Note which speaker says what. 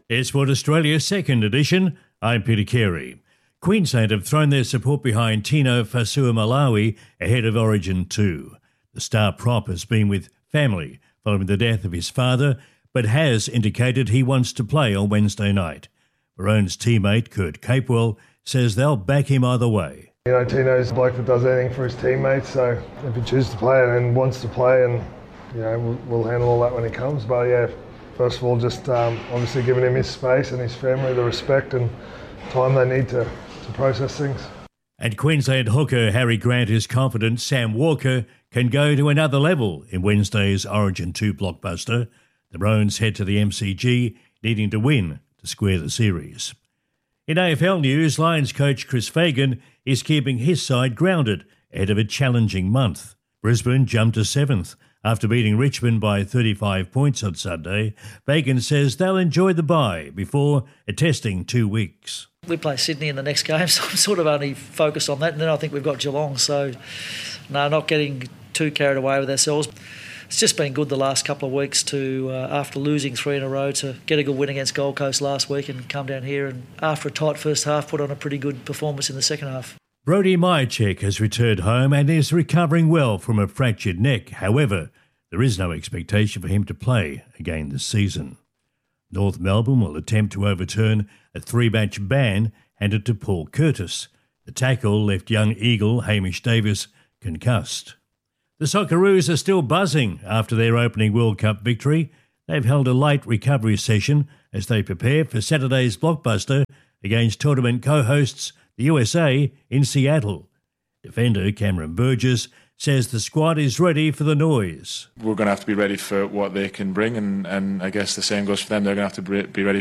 Speaker 1: It's Sport Australia's second edition. I'm Peter Carey. Queensland have thrown their support behind Tino Fa'asuamaleaui ahead of Origin 2. The star prop has been with family following the death of his father, but has indicated he wants to play on Wednesday night. Maroon's teammate Kurt Capewell says they'll back him either way.
Speaker 2: You know, Tino's a bloke that does anything for his teammates, so if he chooses to play and wants to play, and you know, we'll handle all that when he comes. But yeah, first of all, just obviously giving him his space and his family the respect and time they need to process things.
Speaker 1: And Queensland hooker Harry Grant is confident Sam Walker can go to another level in Wednesday's Origin 2 blockbuster. The Maroons head to the MCG, needing to win to square the series. In AFL news, Lions coach Chris Fagan is keeping his side grounded ahead of a challenging month. Brisbane jumped to 7th after beating Richmond by 35 points on Sunday. Fagan says they'll enjoy the bye before attesting 2 weeks.
Speaker 3: We play Sydney in the next game, so I'm sort of only focused on that. And then I think we've got Geelong, so no, not getting too carried away with ourselves. It's just been good the last couple of weeks to, after losing 3 in a row, to get a good win against Gold Coast last week and come down here and, after a tight first half, put on a pretty good performance in the second half.
Speaker 1: Brody Myercheck has returned home and is recovering well from a fractured neck. However, there is no expectation for him to play again this season. North Melbourne will attempt to overturn a 3-match ban handed to Paul Curtis. The tackle left young Eagle Hamish Davis concussed. The Socceroos are still buzzing after their opening World Cup victory. They've held a light recovery session as they prepare for Saturday's blockbuster against tournament co-hosts the USA in Seattle. Defender Cameron Burgess says the squad is ready for the noise.
Speaker 4: We're going to have to be ready for what they can bring, and I guess the same goes for them. They're going to have to be ready